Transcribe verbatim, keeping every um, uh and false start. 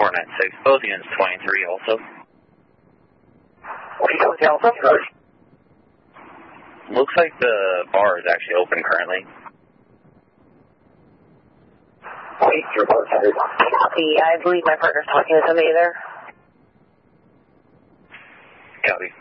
four nine six, both units twenty-three also. What do you with Delta? Looks like the bar is actually open currently. Wait, your bartender. Copy. I believe my partner's talking to somebody there. Copy.